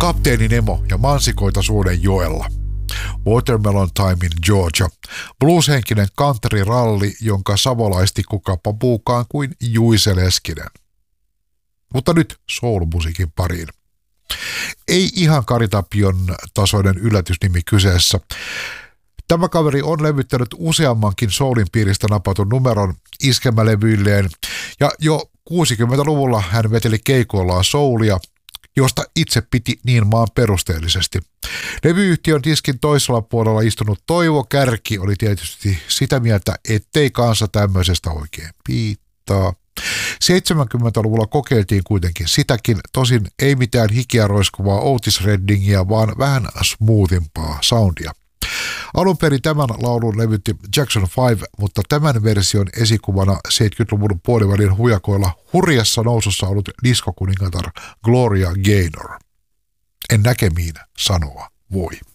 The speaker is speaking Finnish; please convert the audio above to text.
Kapteeni Nemo ja mansikoita Suuden joella. Watermelon Time in Georgia. Blueshenkinen country-ralli, jonka savolaisti kukapa puukaan kuin Juise Leskinen. Mutta nyt soul-musiikin pariin. Ei ihan Kari Tapion tasoinen yllätysnimi kyseessä. Tämä kaveri on levyttänyt useammankin soulin piiristä napatun numeron iskelmälevyilleen, ja jo 60-luvulla hän veteli keikoillaan soulia, josta itse piti niin maan perusteellisesti. Levyyhtiön diskin toisella puolella istunut Toivo Kärki oli tietysti sitä mieltä, ettei kansa tämmöisestä oikein piittaa. 70-luvulla kokeiltiin kuitenkin sitäkin, tosin ei mitään hikiä roiskuvaa Otis Reddingia, vaan vähän smoothimpaa soundia. Alun perin tämän laulun levytti Jackson 5, mutta tämän version esikuvana 70-luvun puolivälin hujakoilla hurjassa nousussa ollut diskokuningatar Gloria Gaynor. En näkemiin sanoa voi.